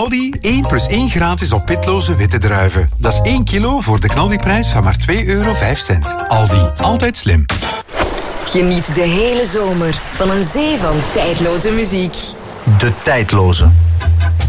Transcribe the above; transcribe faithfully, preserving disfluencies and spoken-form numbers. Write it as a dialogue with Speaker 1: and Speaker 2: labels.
Speaker 1: Aldi één plus één gratis op pitloze witte druiven. Dat is één kilo voor de knaldiprijs van maar twee euro vijf cent. Aldi, altijd slim.
Speaker 2: Geniet de hele zomer van een zee van tijdloze muziek.
Speaker 3: De tijdloze.